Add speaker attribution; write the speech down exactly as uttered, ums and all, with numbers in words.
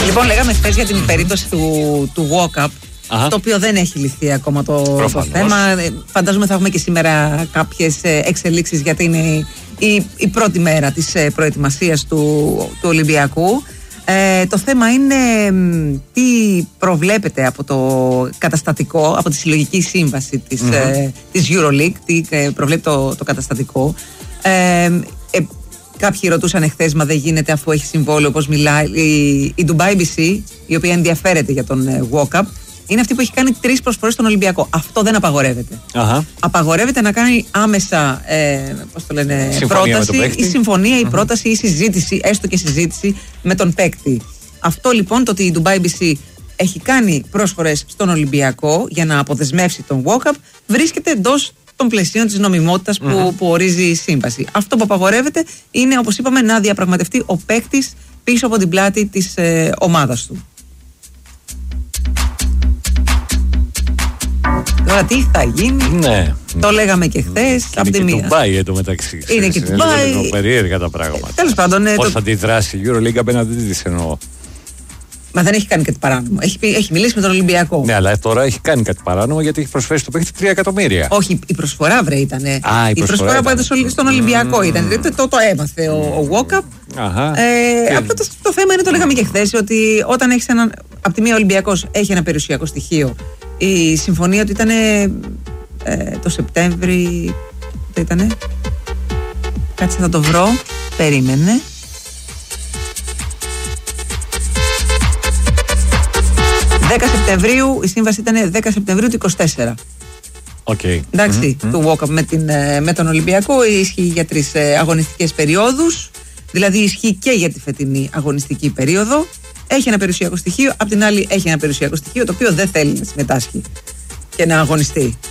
Speaker 1: Λοιπόν, λέγαμε χθες για την περίπτωση του, του walk-up,
Speaker 2: Αχα.
Speaker 1: το οποίο δεν έχει λυθεί ακόμα το, το θέμα. Φαντάζομαι θα έχουμε και σήμερα κάποιες εξελίξεις, γιατί είναι η, η πρώτη μέρα της προετοιμασίας του, του Ολυμπιακού. Ε, το θέμα είναι τι προβλέπεται από το καταστατικό, από τη συλλογική σύμβαση της, mm-hmm. ε, της EuroLeague, τι ε, προβλέπει το, το καταστατικό. Ε, ε, Κάποιοι ρωτούσαν εχθές, μα δεν γίνεται αφού έχει συμβόλαιο, όπως μιλάει η, η Dubai μπι σι, η οποία ενδιαφέρεται για τον ε, walk-up. Είναι αυτή που έχει κάνει τρεις προσφορές στον Ολυμπιακό. Αυτό δεν απαγορεύεται. Αχα. Απαγορεύεται να κάνει άμεσα ε, πώς το λένε, πρόταση ή συμφωνία ή πρόταση ή συζήτηση, έστω και συζήτηση με τον παίκτη. Αυτό λοιπόν, το ότι η Dubai μπι σι έχει κάνει πρόσφορες στον Ολυμπιακό για να αποδεσμεύσει τον walk-up, βρίσκεται εντός των πλαισίων της νομιμότητας που, mm-hmm. που ορίζει η σύμβαση. Αυτό που απαγορεύεται είναι, όπως είπαμε, να διαπραγματευτεί ο παίκτης πίσω από την πλάτη της ε, ομάδας του. Τώρα τι θα γίνει,
Speaker 2: ναι.
Speaker 1: το λέγαμε και χθες.
Speaker 2: Και είναι και Ντουμπάι εδώ μεταξύ.
Speaker 1: Είναι και Ντουμπάι.
Speaker 2: Είναι περίεργα τα πράγματα.
Speaker 1: Ε, τέλος πάντων.
Speaker 2: Πώς
Speaker 1: το...
Speaker 2: θα αντιδράσει η EuroLeague απέναντι της εννοώ.
Speaker 1: Μα δεν έχει κάνει κάτι παράνομο. Έχει, έχει μιλήσει με τον Ολυμπιακό.
Speaker 2: Ναι, αλλά τώρα έχει κάνει κάτι παράνομο, γιατί έχει προσφέρει στο παίκτη τρία εκατομμύρια.
Speaker 1: Όχι, η προσφορά βρε ήταν.
Speaker 2: Α, η,
Speaker 1: η
Speaker 2: προσφορά,
Speaker 1: προσφορά που έδωσε στον Ολυμπιακό mm. ήταν. Δηλαδή το, το έμαθε ο, ο walk-up. Ε, και... Απλά το, το θέμα είναι, το λέγαμε και χθες, ότι όταν έχει έναν. Απ' τη μία ο Ολυμπιακός έχει ένα περιουσιακό στοιχείο. Η συμφωνία του ήταν ε, το Σεπτέμβρη. Τι ήτανε. Κάτσε θα το βρω. Περίμενε. δέκα Σεπτεμβρίου, η σύμβαση ήταν δέκα Σεπτεμβρίου του είκοσι τέσσερα.
Speaker 2: Okay.
Speaker 1: Εντάξει,
Speaker 2: mm-hmm.
Speaker 1: το walk-up με, την, με τον Ολυμπιακό ισχύει για τρεις αγωνιστικές περιόδους. Δηλαδή ισχύει και για τη φετινή αγωνιστική περίοδο. Έχει ένα περιουσιακό στοιχείο, απ' την άλλη έχει ένα περιουσιακό στοιχείο το οποίο δεν θέλει να συμμετάσχει και να αγωνιστεί.